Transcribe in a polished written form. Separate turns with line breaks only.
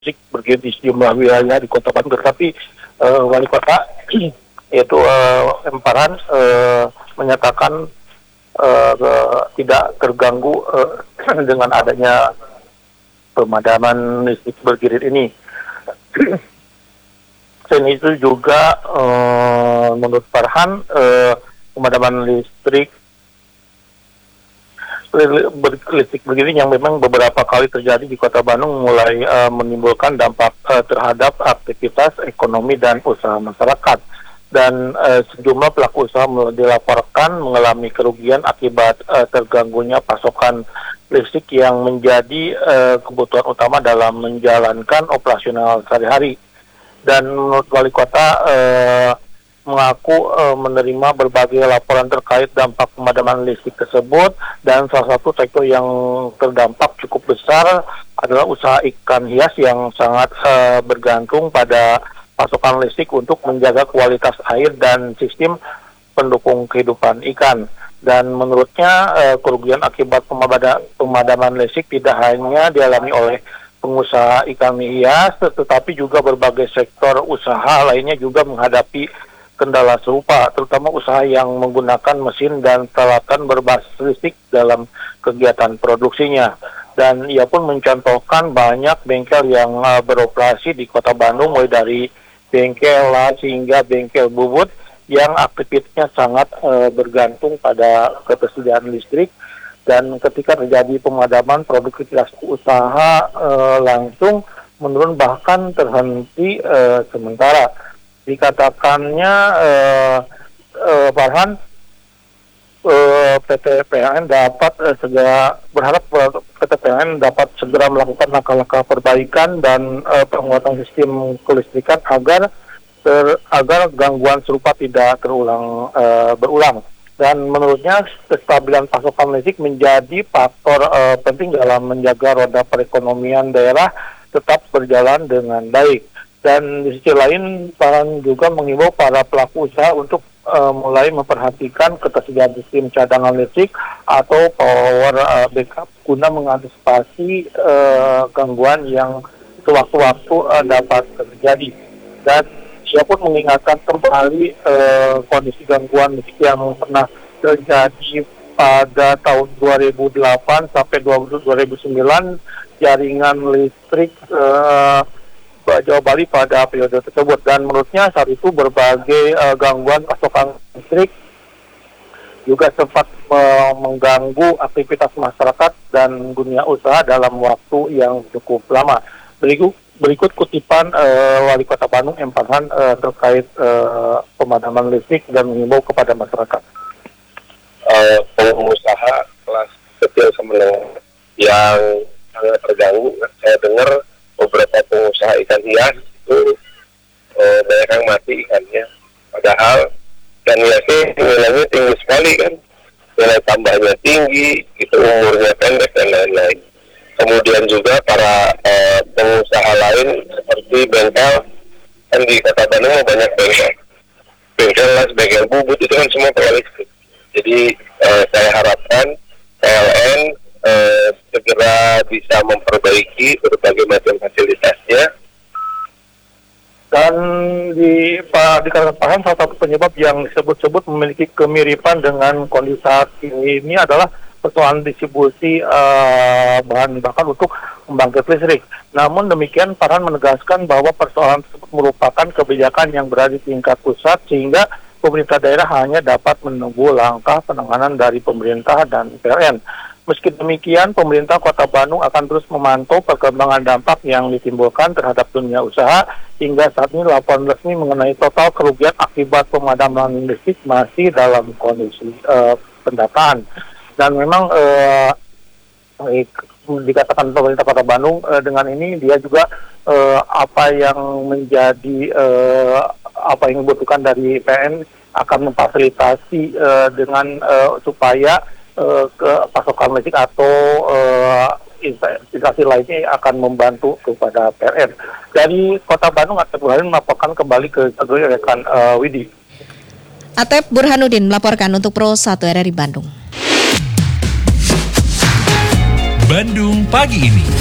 listrik bergilir di sejumlah wilayah di Kota Bandung, tetapi Wali Kota yaitu M. Farhan menyatakan tidak terganggu dengan adanya pemadaman listrik bergilir ini. Selain itu juga menurut Farhan pemadaman listrik begini yang memang beberapa kali terjadi di Kota Bandung mulai menimbulkan dampak terhadap aktivitas ekonomi dan usaha masyarakat. Dan sejumlah pelaku usaha dilaporkan mengalami kerugian akibat terganggunya pasokan listrik yang menjadi kebutuhan utama dalam menjalankan operasional sehari-hari. Dan menurut Wali Kota mengaku menerima berbagai laporan terkait dampak pemadaman listrik tersebut, dan salah satu sektor yang terdampak cukup besar adalah usaha ikan hias yang sangat bergantung pada pasokan listrik untuk menjaga kualitas air dan sistem pendukung kehidupan ikan. Dan menurutnya kerugian akibat pemadaman listrik tidak hanya dialami oleh pengusaha ikan hias, tetapi juga berbagai sektor usaha lainnya juga menghadapi kendala serupa, terutama usaha yang menggunakan mesin dan peralatan berbasis listrik dalam kegiatan produksinya. Dan ia pun mencontohkan banyak bengkel yang beroperasi di Kota Bandung, mulai dari bengkel las hingga bengkel bubut yang aktivitasnya sangat bergantung pada ketersediaan listrik. Dan ketika terjadi pemadaman, produktivitas usaha langsung menurun bahkan terhenti sementara. Dikatakannya Farhan PT PLN dapat berharap PT PLN dapat segera melakukan langkah-langkah perbaikan dan penguatan sistem kelistrikan agar gangguan serupa tidak berulang. Dan menurutnya kestabilan pasokan listrik menjadi faktor penting dalam menjaga roda perekonomian daerah tetap berjalan dengan baik. Dan di sisi lain, Farhan juga mengimbau para pelaku usaha untuk mulai memperhatikan ketersediaan sistem cadangan listrik atau power backup guna mengantisipasi gangguan yang sewaktu-waktu dapat terjadi. Dan dia pun mengingatkan kembali kondisi gangguan listrik yang pernah terjadi pada tahun 2008 sampai 2009 jaringan listrik Jawa Bali pada periode tersebut. Dan menurutnya saat itu berbagai gangguan pasokan listrik juga sempat mengganggu aktivitas masyarakat dan dunia usaha dalam waktu yang cukup lama. Berikut kutipan Wali Kota Bandung M. Farhan terkait pemadaman listrik dan mengimbau kepada masyarakat.
Pengusaha kelas kecil semenengah yang sangat terganggu. Saya dengar beberapa pengusaha ikan hias itu banyak yang mati ikannya. Padahal ikan hiasnya nilainya tinggi sekali kan. Nilai tambahnya tinggi, itu umurnya pendek dan lain-lain. Kemudian juga para pengusaha lain seperti bengkel, kan di Kota Bandung banyak bengkel las, bengkel bubut, itu kan semua pakai listrik. Jadi saya harapkan PLN segera bisa memperbaiki berbagai macam fasilitasnya.
Dan dikatakan Farhan, salah satu penyebab yang disebut-sebut memiliki kemiripan dengan kondisi saat ini adalah persoalan distribusi bahan bakar untuk pembangkit listrik. Namun demikian, Farhan menegaskan bahwa persoalan tersebut merupakan kebijakan yang berada di tingkat pusat, sehingga pemerintah daerah hanya dapat menunggu langkah penanganan dari pemerintah dan PLN. Meski demikian, pemerintah Kota Bandung akan terus memantau perkembangan dampak yang ditimbulkan terhadap dunia usaha. Hingga saat ini laporan resmi mengenai total kerugian akibat pemadaman listrik masih dalam kondisi pendataan. Dan memang dikatakan pemerintah Kota Bandung dengan ini dia juga apa yang menjadi apa yang dibutuhkan dari PN akan memfasilitasi dengan supaya ke pasokan listrik atau instansi lainnya akan membantu kepada PLN. Dari Kota Bandung, Atep Burhanuddin melaporkan kembali ke rekan Widi.
Atep Burhanuddin melaporkan untuk Pro 1 RRI Bandung.
Bandung pagi ini.